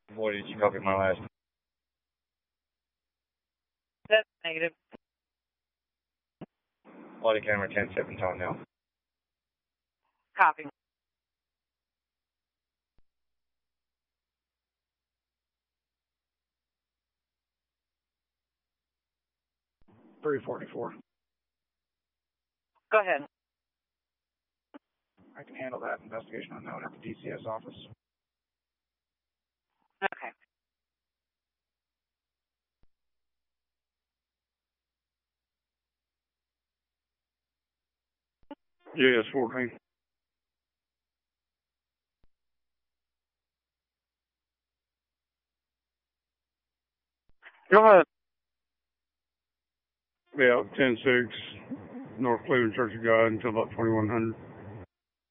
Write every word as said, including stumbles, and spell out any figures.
Boy, did you copy my last? That's negative. Body camera ten seven time now. Copy. three forty-four. Go ahead. I can handle that investigation unknown at the D C S office. Okay. Yes, fourteen. Go ahead. Yeah, ten six, North Cleveland Church of God until about twenty-one hundred.